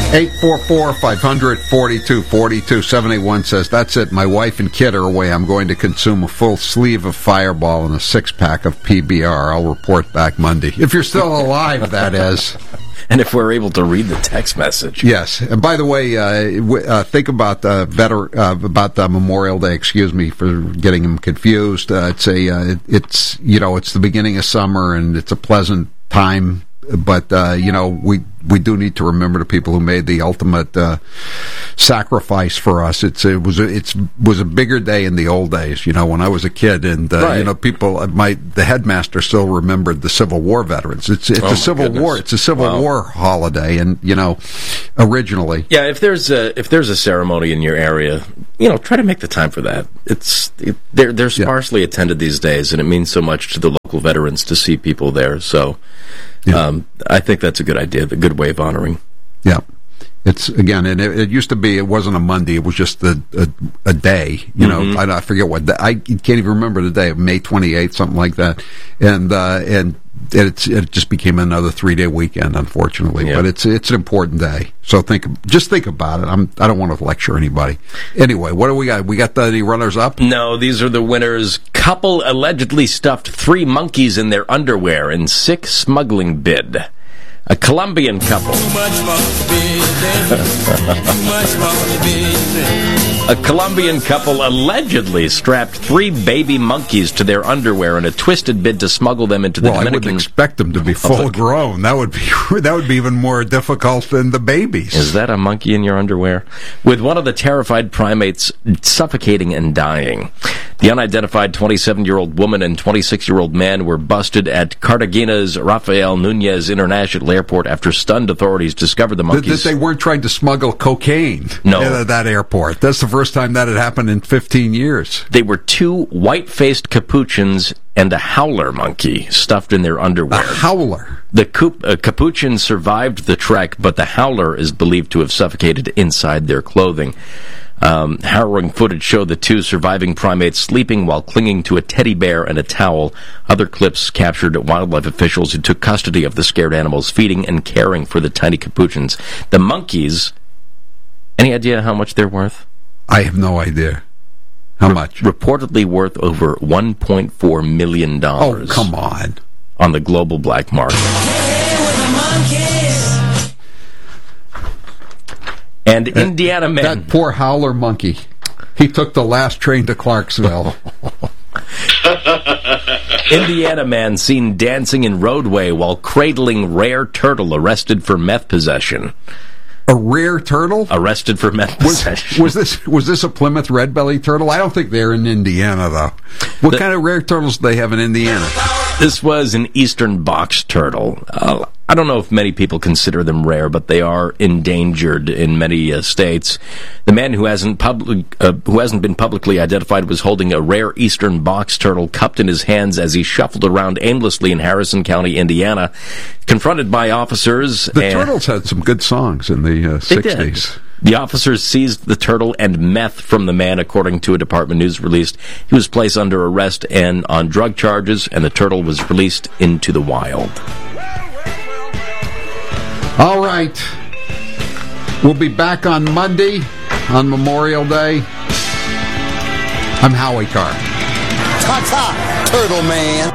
844-500-4242. 781 says, that's it. My wife and kid are away. I'm going to consume a full sleeve of Fireball and a 6-pack of PBR. I'll report back Monday. If you're still alive, that is. And if we're able to read the text message. Yes. And by the way, think about Memorial Day. Excuse me for getting them confused. It's the beginning of summer and it's a pleasant time. But, we do need to remember the people who made the ultimate sacrifice for us. It was a bigger day in the old days, when I was a kid. And, right. The headmaster still remembered the Civil War veterans. It's a Civil War holiday. And, originally. Yeah, if there's a ceremony in your area, try to make the time for that. They're sparsely attended these days, and it means so much to the local veterans to see people there. So, I think that's a good idea, a good way of honoring. Yeah. It's, again, and it used to be, it wasn't a Monday, it was just a day, I forget what day, I can't even remember the day, May 28th, something like that, and it just became another 3-day weekend, unfortunately, but it's an important day, so think about it. I don't want to lecture anybody. Anyway, what do we got? We got the runners up? No, these are the winners. Couple allegedly stuffed 3 monkeys in their underwear in sick smuggling bid. A Colombian couple. A Colombian couple allegedly strapped 3 baby monkeys to their underwear in a twisted bid to smuggle them into the Dominican. I wouldn't expect them to be full grown. That would be even more difficult than the babies. Is that a monkey in your underwear? With one of the terrified primates suffocating and dying. The unidentified 27-year-old woman and 26-year-old man were busted at Cartagena's Rafael Nunez International Airport after stunned authorities discovered the monkeys. They weren't trying to smuggle cocaine at that airport. That's the first time that had happened in 15 years. They were 2 white-faced capuchins and a howler monkey stuffed in their underwear. A howler? The capuchin survived the trek, but the howler is believed to have suffocated inside their clothing. Harrowing footage showed the 2 surviving primates sleeping while clinging to a teddy bear and a towel. Other clips captured wildlife officials who took custody of the scared animals, feeding and caring for the tiny capuchins. The monkeys, any idea how much they're worth? I have no idea. How much? Reportedly worth over $1.4 million. Oh, come on. On the global black market. And Indiana man. That poor howler monkey. He took the last train to Clarksville. Indiana man seen dancing in roadway while cradling rare turtle arrested for meth possession. A rare turtle? Arrested for meth possession. Was this a Plymouth red-bellied turtle? I don't think they're in Indiana, though. What kind of rare turtles do they have in Indiana? This was an eastern box turtle. I don't know if many people consider them rare, but they are endangered in many states. The man who hasn't been publicly identified was holding a rare eastern box turtle cupped in his hands as he shuffled around aimlessly in Harrison County, Indiana. Confronted by officers... The Turtles had some good songs in the 60s. The officers seized the turtle and meth from the man, according to a department news release. He was placed under arrest and on drug charges, and the turtle was released into the wild. All right. We'll be back on Monday, on Memorial Day. I'm Howie Carr. Ta-ta, Turtle Man.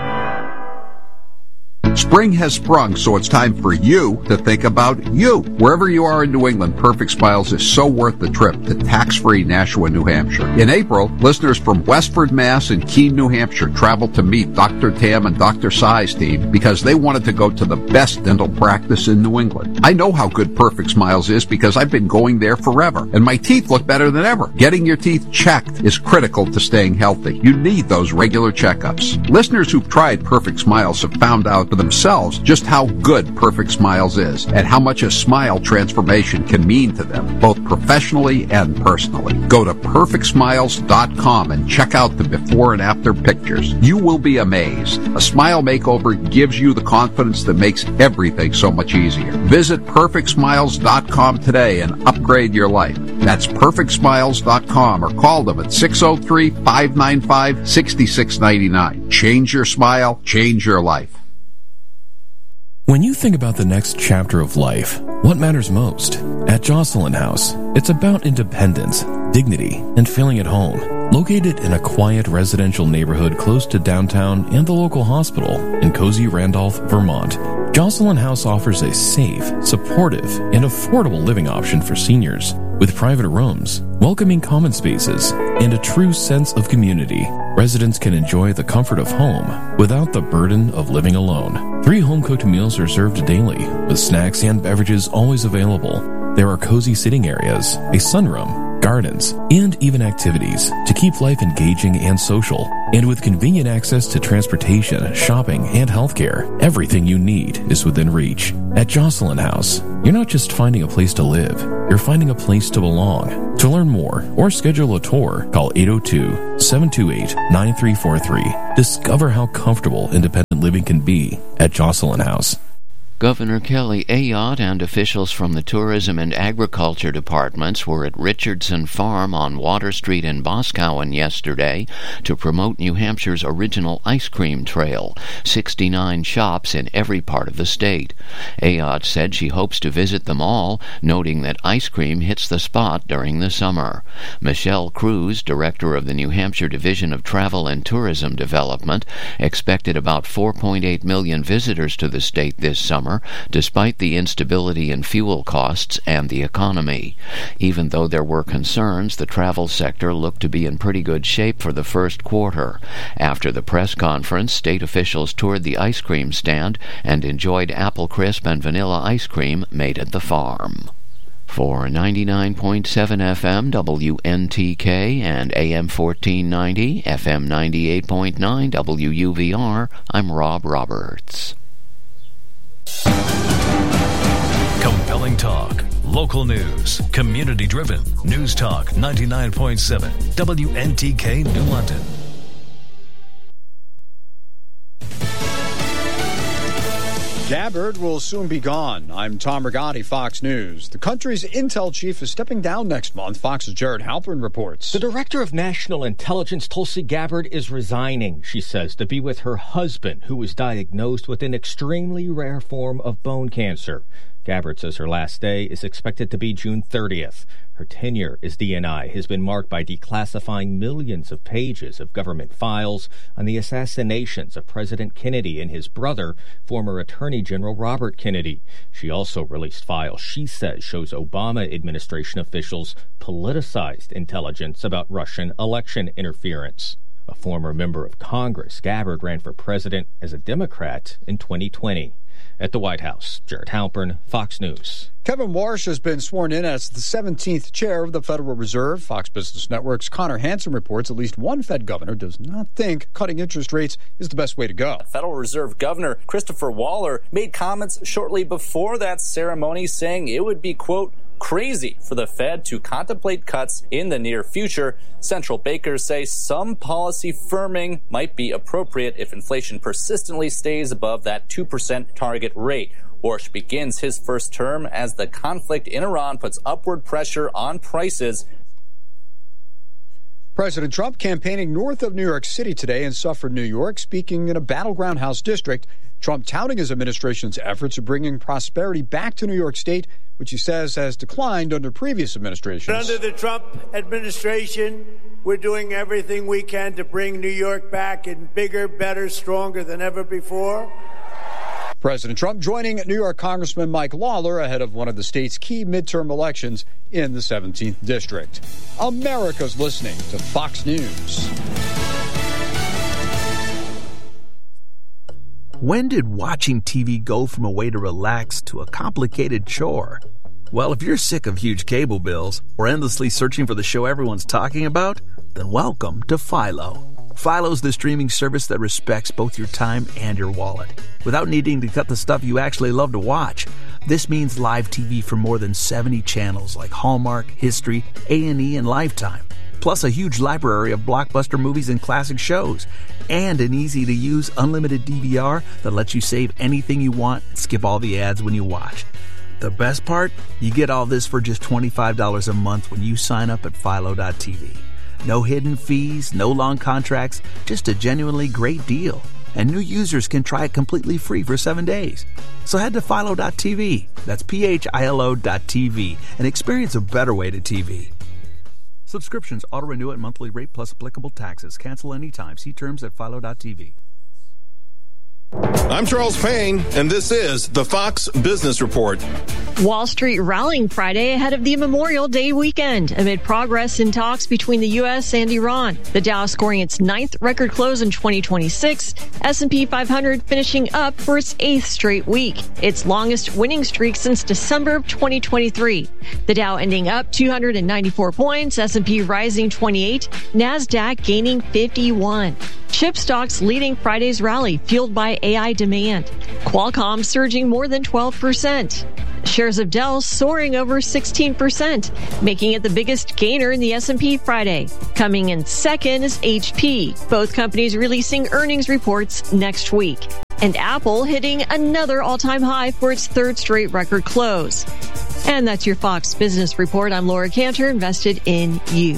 Spring has sprung, so it's time for you to think about you. Wherever you are in New England, Perfect Smiles is so worth the trip to tax-free Nashua, New Hampshire. In April, listeners from Westford, Mass. and Keene, New Hampshire traveled to meet Dr. Tam and Dr. Sai's team because they wanted to go to the best dental practice in New England. I know how good Perfect Smiles is because I've been going there forever, and my teeth look better than ever. Getting your teeth checked is critical to staying healthy. You need those regular checkups. Listeners who've tried Perfect Smiles have found out for themselves just how good Perfect Smiles is and how much a smile transformation can mean to them, both professionally and personally. Go to perfectsmiles.com and check out the before and after pictures. You will be amazed. A smile makeover gives you the confidence that makes everything so much easier. Visit perfectsmiles.com today and upgrade your life. That's perfectsmiles.com or call them at 603-595-6699. Change your smile, change your life. When you think about the next chapter of life, what matters most? At Jocelyn House, it's about independence, dignity, and feeling at home. Located in a quiet residential neighborhood close to downtown and the local hospital in cozy Randolph, Vermont, Jocelyn House offers a safe, supportive, and affordable living option for seniors with private rooms, welcoming common spaces, and a true sense of community. Residents can enjoy the comfort of home without the burden of living alone. 3 home-cooked meals are served daily, with snacks and beverages always available. There are cozy sitting areas, a sunroom, gardens, and even activities to keep life engaging and social. And with convenient access to transportation, shopping, and healthcare, everything you need is within reach. At Jocelyn House, you're not just finding a place to live, you're finding a place to belong. To learn more or schedule a tour, call 802-728-9343. Discover how comfortable independent living can be at Jocelyn House. Governor Kelly Ayotte and officials from the Tourism and Agriculture departments were at Richardson Farm on Water Street in Boscawen yesterday to promote New Hampshire's original ice cream trail, 69 shops in every part of the state. Ayotte said she hopes to visit them all, noting that ice cream hits the spot during the summer. Michelle Cruz, director of the New Hampshire Division of Travel and Tourism Development, expected about 4.8 million visitors to the state this summer, despite the instability in fuel costs and the economy. Even though there were concerns, the travel sector looked to be in pretty good shape for the first quarter. After the press conference, state officials toured the ice cream stand and enjoyed apple crisp and vanilla ice cream made at the farm. For 99.7 FM WNTK and AM 1490, FM 98.9 WUVR, I'm Rob Roberts. Compelling talk, local news, community-driven. News Talk 99.7 WNTK New London. Gabbard will soon be gone. I'm Tom Rigotti, Fox News. The country's intel chief is stepping down next month. Fox's Jared Halpern reports. The director of national intelligence, Tulsi Gabbard, is resigning, she says, to be with her husband, who was diagnosed with an extremely rare form of bone cancer. Gabbard says her last day is expected to be June 30th. Her tenure as DNI has been marked by declassifying millions of pages of government files on the assassinations of President Kennedy and his brother, former Attorney General Robert Kennedy. She also released files she says shows Obama administration officials politicized intelligence about Russian election interference. A former member of Congress, Gabbard ran for president as a Democrat in 2020. At the White House, Jared Halpern, Fox News. Kevin Warsh has been sworn in as the 17th chair of the Federal Reserve. Fox Business Network's Connor Hansen reports at least one Fed governor does not think cutting interest rates is the best way to go. Federal Reserve Governor Christopher Waller made comments shortly before that ceremony saying it would be, quote, crazy for the Fed to contemplate cuts in the near future. Central bankers say some policy firming might be appropriate if inflation persistently stays above that 2% target rate. Warsh begins his first term as the conflict in Iran puts upward pressure on prices. President Trump campaigning north of New York City today in Suffern, New York, speaking in a battleground House district. Trump touting his administration's efforts of bringing prosperity back to New York State, which he says has declined under previous administrations. Under the Trump administration, we're doing everything we can to bring New York back in bigger, better, stronger than ever before. President Trump joining New York Congressman Mike Lawler ahead of one of the state's key midterm elections in the 17th District. America's listening to Fox News. When did watching TV go from a way to relax to a complicated chore? Well, if you're sick of huge cable bills or endlessly searching for the show everyone's talking about, then welcome to Philo. Philo's the streaming service that respects both your time and your wallet, without needing to cut the stuff you actually love to watch. This means live TV for more than 70 channels like Hallmark, History, A&E, and Lifetime, plus a huge library of blockbuster movies and classic shows, and an easy-to-use unlimited DVR that lets you save anything you want and skip all the ads when you watch. The best part? You get all this for just $25 a month when you sign up at Philo.tv. No hidden fees, no long contracts, just a genuinely great deal. and new users can try it completely free for 7 days. So head to Philo.tv, that's PHILO.tv, and experience a better way to TV. Subscriptions auto-renew at monthly rate plus applicable taxes. Cancel anytime. See terms at Philo.tv. I'm Charles Payne, and this is the Fox Business Report. Wall Street rallying Friday ahead of the Memorial Day weekend amid progress in talks between the U.S. and Iran. The Dow scoring its 9th record close in 2026, S&P 500 finishing up for its 8th straight week, its longest winning streak since December of 2023. The Dow ending up 294 points, S&P rising 28, NASDAQ gaining 51. Chip stocks leading Friday's rally, fueled by AI demand. Qualcomm surging more than 12%. Shares of Dell soaring over 16%, making it the biggest gainer in the S&P Friday. Coming in second is HP, both companies releasing earnings reports next week. And Apple hitting another all-time high for its 3rd straight record close. And that's your Fox Business Report. I'm Laura Cantor, invested in you.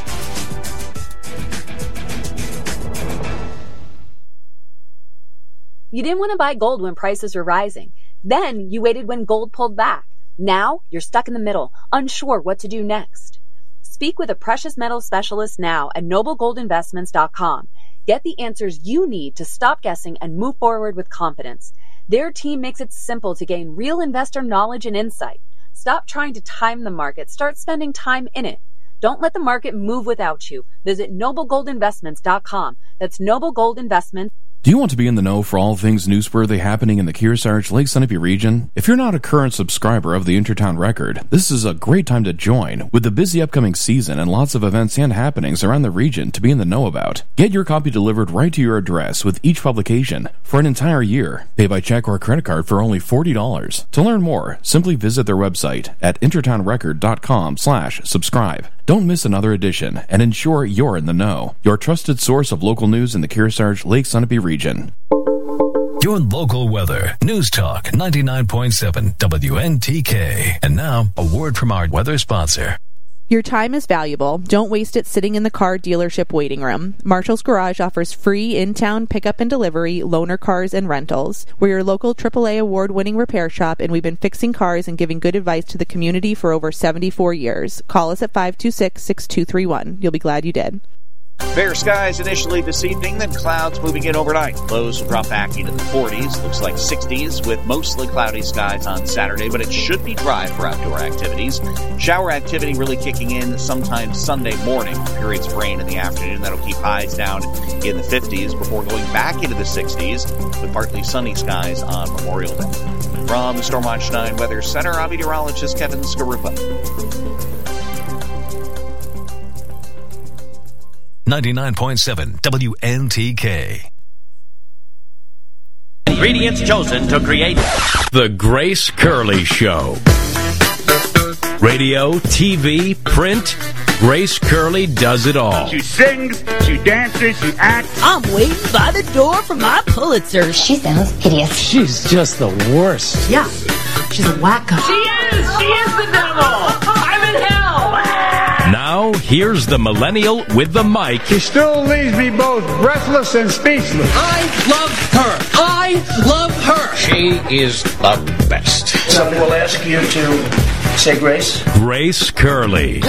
You didn't want to buy gold when prices were rising. Then you waited when gold pulled back. Now you're stuck in the middle, unsure what to do next. Speak with a precious metals specialist now at noblegoldinvestments.com. Get the answers you need to stop guessing and move forward with confidence. Their team makes it simple to gain real investor knowledge and insight. Stop trying to time the market. Start spending time in it. Don't let the market move without you. Visit noblegoldinvestments.com. That's noblegoldinvestments. Do you want to be in the know for all things newsworthy happening in the Kearsarge, Lake Sunapee region? If you're not a current subscriber of the Intertown Record, this is a great time to join, with the busy upcoming season and lots of events and happenings around the region to be in the know about. Get your copy delivered right to your address with each publication for an entire year. Pay by check or credit card for only $40. To learn more, simply visit their website at intertownrecord.com/subscribe. Don't miss another edition and ensure you're in the know. Your trusted source of local news in the Kearsarge, Lake Sunapee region. Your local weather. News Talk 99.7 WNTK. And now, a word from our weather sponsor. Your time is valuable. Don't waste it sitting in the car dealership waiting room. Marshall's Garage offers free in-town pickup and delivery, loaner cars, and rentals. We're your local AAA award-winning repair shop, and we've been fixing cars and giving good advice to the community for over 74 years. Call us at 526-6231. You'll be glad you did. Fair skies initially this evening, then clouds moving in overnight. Lows will drop back into the 40s. Looks like 60s with mostly cloudy skies on Saturday, but it should be dry for outdoor activities. Shower activity really kicking in sometime Sunday morning. Periods of rain in the afternoon. That'll keep highs down in the 50s before going back into the 60s with partly sunny skies on Memorial Day. From the Storm Watch 9 Weather Center, I'm meteorologist Kevin Skarupa. 99.7 WNTK. Ingredients chosen to create The Grace Curley Show. Radio, TV, print, Grace Curley does it all. She sings, she dances, she acts. I'm waiting by the door for my Pulitzer. She sounds hideous. She's just the worst. Yeah, she's a wacko. She is the devil. I'm in hell. Now, here's the millennial with the mic. She still leaves me both breathless and speechless. I love her. I love her. She is the best. Someone will ask you to say grace. Grace Curley.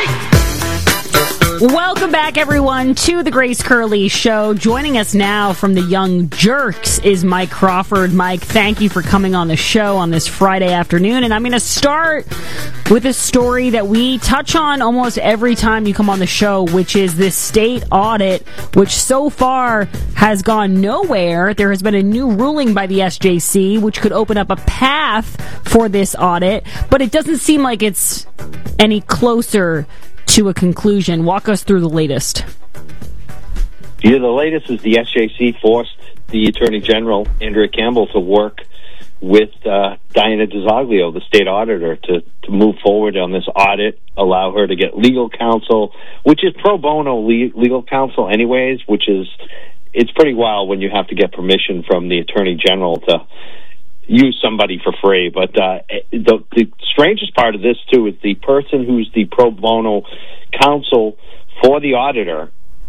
Welcome back, everyone, to the Grace Curley Show. Joining us now from the Young Jerks is Mike Crawford. Mike, thank you for coming on the show on this Friday afternoon. And I'm going to start with a story that we touch on almost every time you come on the show, which is this state audit, which so far has gone nowhere. There has been a new ruling by the SJC, which could open up a path for this audit, but it doesn't seem like it's any closer to a conclusion. Walk us through the latest. Yeah, the latest is the SJC forced the Attorney General, Andrea Campbell, to work with Diana DiZoglio, the state auditor, to move forward on this audit, allow her to get legal counsel, which is pro bono legal counsel anyways, which is, it's pretty wild when you have to get permission from the Attorney General to use somebody for free. But the strangest part of this, too, is the person who's the pro bono counsel for the auditor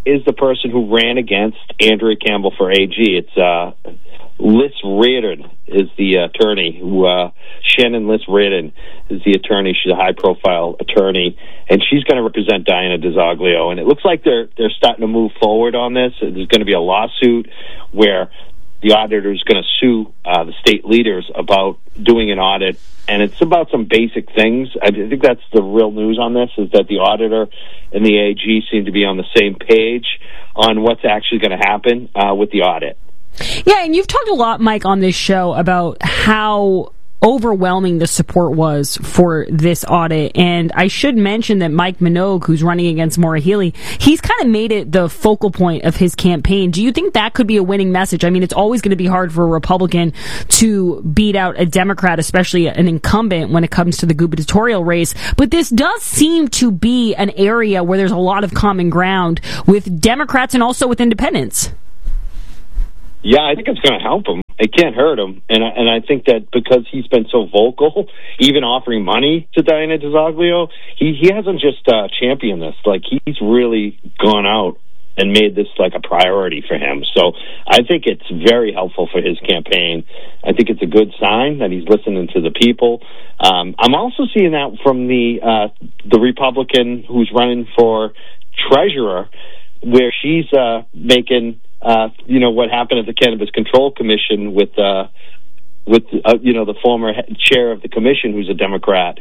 is the person who ran against Andrea Campbell for AG. It's Liz Reardon is the attorney. Shannon Liz Reardon is the attorney. She's a high-profile attorney, and she's going to represent Diana DiZoglio. And it looks like they're starting to move forward on this. There's going to be a lawsuit where the auditor is going to sue the state leaders about doing an audit, and it's about some basic things. I think that's the real news on this, is that the auditor and the AG seem to be on the same page on what's actually going to happen with the audit. Yeah, and you've talked a lot, Mike, on this show about how overwhelming the support was for this audit. And I should mention that Mike Minogue, who's running against Maura Healey, he's kind of made it the focal point of his campaign. Do you think that could be a winning message? I mean, it's always going to be hard for a Republican to beat out a Democrat, especially an incumbent, when it comes to the gubernatorial race. But this does seem to be an area where there's a lot of common ground with Democrats and also with independents. Yeah, I think it's going to help him. It can't hurt him. And I think that because he's been so vocal, even offering money to Diana DiZoglio, he hasn't just championed this. Like, he's really gone out and made this like a priority for him. So I think it's very helpful for his campaign. I think it's a good sign that he's listening to the people. I'm also seeing that from the Republican who's running for treasurer, where she's making what happened at the Cannabis Control Commission with the former chair of the commission, who's a Democrat,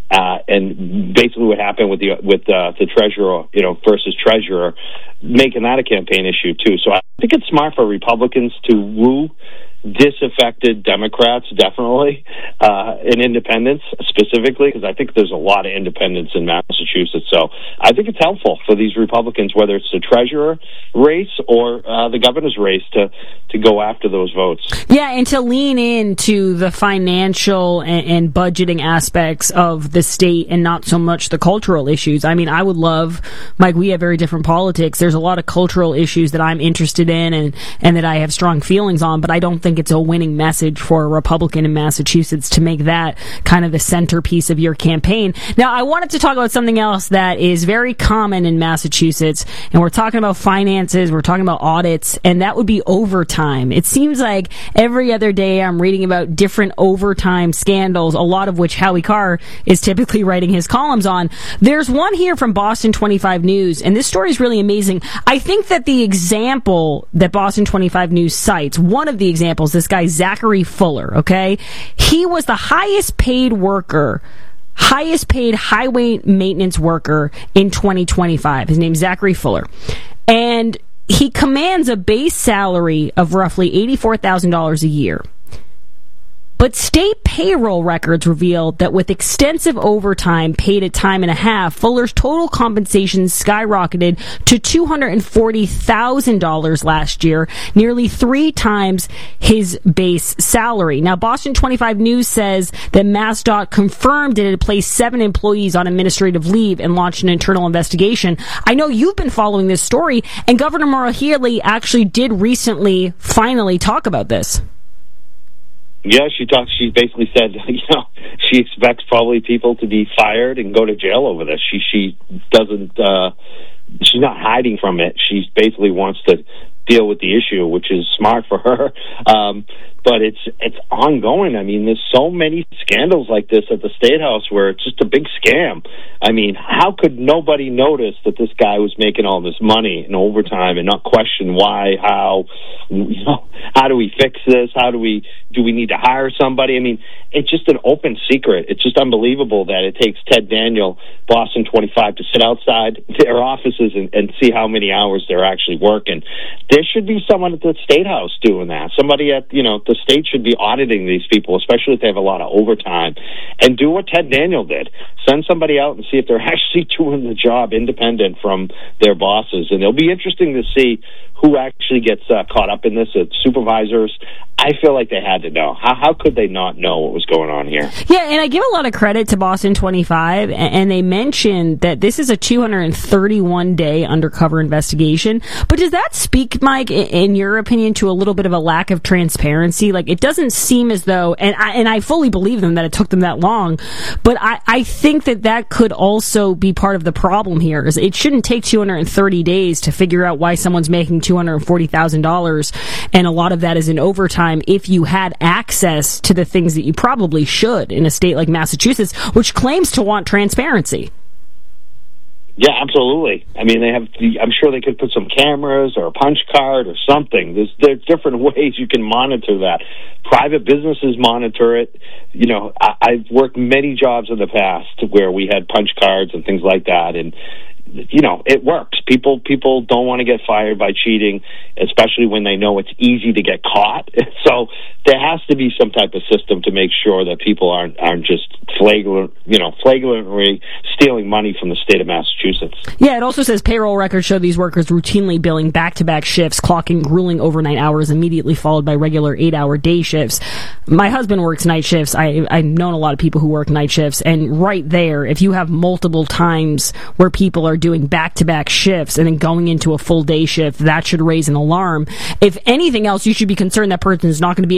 and basically what happened with the treasurer, versus treasurer, making that a campaign issue too. So I think it's smart for Republicans to woo disaffected Democrats, definitely, and independents specifically, because I think there's a lot of independents in Massachusetts. So I think it's helpful for these Republicans, whether it's the treasurer race or the governor's race, to go after those votes. Yeah, and to lean into the financial and budgeting aspects of the state and not so much the cultural issues. I mean, I would love, Mike, we have very different politics. There's a lot of cultural issues that I'm interested in and that I have strong feelings on, but I don't think it's a winning message for a Republican in Massachusetts to make that kind of the centerpiece of your campaign. Now, I wanted to talk about something else that is very common in Massachusetts, and we're talking about finances, we're talking about audits, and that would be overtime. It seems like every other day I'm reading about different overtime scandals, a lot of which Howie Carr is typically writing his columns on. There's one here from Boston 25 News, and this story is really amazing. I think that the example that Boston 25 News cites, one of the examples, this guy Zachary Fuller, okay? He was the highest paid highway maintenance worker in 2025. His name's Zachary Fuller. And he commands a base salary of roughly $84,000 a year. But state payroll records revealed that with extensive overtime paid at time and a half, Fuller's total compensation skyrocketed to $240,000 last year, nearly 3 times his base salary. Now, Boston 25 News says that MassDOT confirmed it had placed 7 employees on administrative leave and launched an internal investigation. I know you've been following this story, and Governor Maura Healey actually did recently finally talk about this. Yeah, she basically said, she expects probably people to be fired and go to jail over this. She doesn't, she's not hiding from it. She basically wants to deal with the issue, which is smart for her. But it's ongoing. I mean, there's so many scandals like this at the State House where it's just a big scam. I mean, how could nobody notice that this guy was making all this money in overtime and not question why, how do we fix this? Do we need to hire somebody? I mean, it's just an open secret. It's just unbelievable that it takes Ted Daniel, Boston 25, to sit outside their offices and see how many hours they're actually working. There should be someone at the State House doing that. Somebody at, the state should be auditing these people, especially if they have a lot of overtime, and do what Ted Daniel did. Send somebody out and see if they're actually doing the job independent from their bosses. And it'll be interesting to see who actually gets caught up in this. Supervisors, I feel like they had to know. How could they not know what was going on here? Yeah, and I give a lot of credit to Boston 25, and they mentioned that this is a 231-day undercover investigation. But does that speak, Mike, in your opinion, to a little bit of a lack of transparency? Like, it doesn't seem as though, and I fully believe them that it took them that long, but I think that could also be part of the problem here. Is it shouldn't take 230 days to figure out why someone's making $240,000, and a lot of that is in overtime if you had access to the things that you probably should in a state like Massachusetts, which claims to want transparency. Yeah, absolutely. I mean, I'm sure they could put some cameras or a punch card or something. There's different ways you can monitor that. Private businesses monitor it. You know, I've worked many jobs in the past where we had punch cards and things like that, and you know, it works. People don't want to get fired by cheating, especially when they know it's easy to get caught. So there has to be some type of system to make sure that people aren't just flagrantly stealing money from the state of Massachusetts. Yeah, it also says payroll records show these workers routinely billing back-to-back shifts, clocking grueling overnight hours immediately followed by regular 8-hour day shifts. My husband works night shifts. I've known a lot of people who work night shifts, and right there, if you have multiple times where people are doing back-to-back shifts and then going into a full day shift, that should raise an alarm. If anything else, you should be concerned that person is not going to be